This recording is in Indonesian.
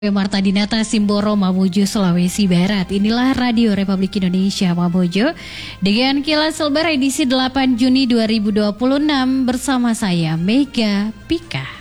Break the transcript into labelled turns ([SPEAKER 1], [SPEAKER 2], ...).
[SPEAKER 1] Marta Dinata Simboro, Mamuju, Sulawesi Barat. Inilah Radio Republik Indonesia Mamuju dengan Kilas Selbar edisi 8 Juni 2026 bersama saya Mega Pika.